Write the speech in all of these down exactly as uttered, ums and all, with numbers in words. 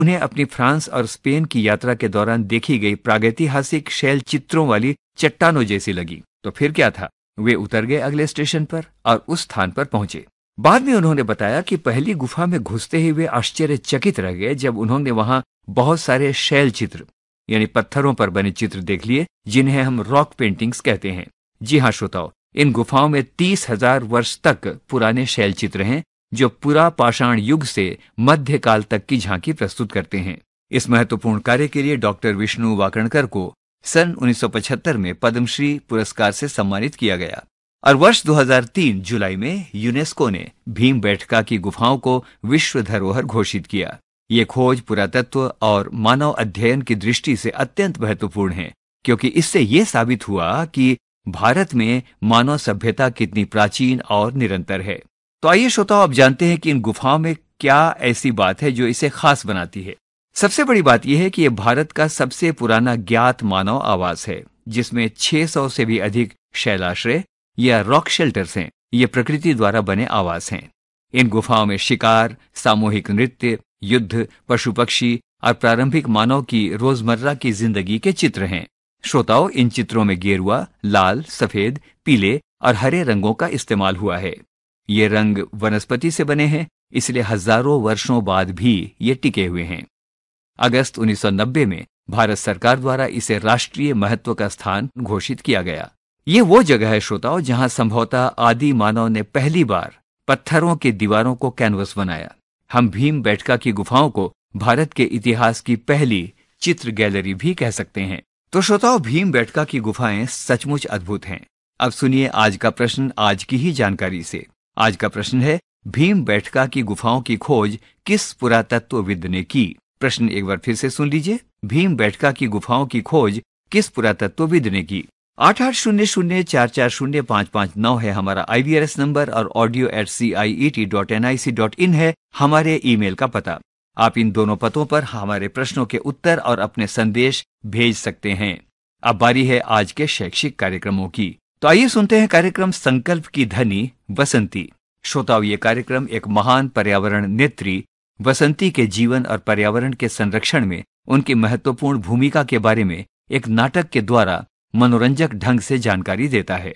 उन्हें अपनी फ्रांस और स्पेन की यात्रा के दौरान देखी गई प्रागैतिहासिक शैल चित्रों वाली चट्टानों जैसी लगी। तो फिर क्या था, वे उतर गए अगले स्टेशन पर और उस स्थान पर पहुंचे। बाद में उन्होंने बताया कि पहली गुफा में घुसते ही वे आश्चर्यचकित रह गए जब उन्होंने वहां बहुत सारे शैल चित्र यानी पत्थरों पर बने चित्र देख लिए, जिन्हें हम रॉक पेंटिंग्स कहते हैं। जी हाँ श्रोताओ, इन गुफाओं में तीस हजार वर्ष तक पुराने शैल चित्र हैं जो पूरा पाषाण युग से मध्यकाल तक की झांकी प्रस्तुत करते हैं। इस महत्वपूर्ण कार्य के लिए डॉक्टर विष्णु वाकणकर को सन उन्नीस सौ पचहत्तर में पद्मश्री पुरस्कार से सम्मानित किया गया और वर्ष दो हज़ार तीन जुलाई में यूनेस्को ने भीमबेटका की गुफाओं को विश्व धरोहर घोषित किया। ये खोज पुरातत्व और मानव अध्ययन की दृष्टि से अत्यंत महत्वपूर्ण है, क्योंकि इससे ये साबित हुआ कि भारत में मानव सभ्यता कितनी प्राचीन और निरंतर है। तो आइए श्रोताओ, अब जानते हैं कि इन गुफाओं में क्या ऐसी बात है जो इसे खास बनाती है। सबसे बड़ी बात यह है कि यह भारत का सबसे पुराना ज्ञात मानव आवास है, जिसमें छह सौ से भी अधिक शैलाश्रय या रॉक शेल्टर्स हैं। ये प्रकृति द्वारा बने आवास हैं। इन गुफाओं में शिकार, सामूहिक नृत्य, युद्ध, पशु पक्षी और प्रारंभिक मानव की रोजमर्रा की जिंदगी के चित्र हैं। श्रोताओं, इन चित्रों में गेरुआ, लाल, सफेद, पीले और हरे रंगों का इस्तेमाल हुआ है। ये रंग वनस्पति से बने हैं, इसलिए हजारों वर्षों बाद भी ये टिके हुए हैं। अगस्त उन्नीस सौ नब्बे में भारत सरकार द्वारा इसे राष्ट्रीय महत्व का स्थान घोषित किया गया। ये वो जगह है श्रोताओं जहां संभवतः आदि मानव ने पहली बार पत्थरों की दीवारों को कैनवस बनाया। हम भीमबेटका की गुफाओं को भारत के इतिहास की पहली चित्र गैलरी भी कह सकते हैं। तो श्रोताओं, भीमबेटका की गुफाएं सचमुच अद्भुत हैं। अब सुनिए आज का प्रश्न आज की ही जानकारी से। आज का प्रश्न है, भीमबेटका की गुफाओं की खोज किस पुरातत्वविद ने की? प्रश्न एक बार फिर से सुन लीजिए। भीमबेटका की गुफाओं की खोज किस पुरातत्वविद ने की? आठ आठ शून्य शून्य चार चार शून्य पाँच पाँच नौ है हमारा आई वी आर एस नंबर और audio eight C I E T dot N I C dot in है हमारे ईमेल का पता। आप इन दोनों पतों पर हमारे प्रश्नों के उत्तर और अपने संदेश भेज सकते हैं। अब बारी है आज के शैक्षिक कार्यक्रमों की। तो आइए सुनते हैं कार्यक्रम संकल्प की धनी बसंती। श्रोताओं, ये कार्यक्रम एक महान पर्यावरण नेत्री बसंती के जीवन और पर्यावरण के संरक्षण में उनकी महत्वपूर्ण भूमिका के बारे में एक नाटक के द्वारा मनोरंजक ढंग से जानकारी देता है।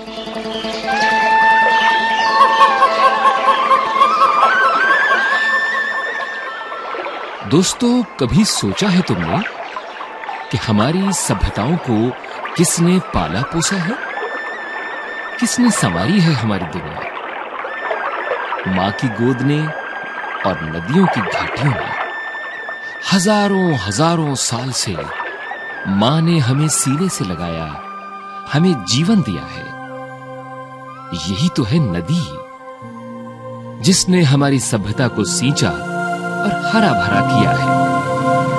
दोस्तों, कभी सोचा है तुमने कि हमारी सभ्यताओं को किसने पाला पोसा है? किसने संवारी है हमारी दुनिया? मां की गोद ने और नदियों की घाटियों में हजारों हजारों साल से मां ने हमें सीने से लगाया, हमें जीवन दिया है। यही तो है नदी, जिसने हमारी सभ्यता को सींचा और हरा भरा किया है।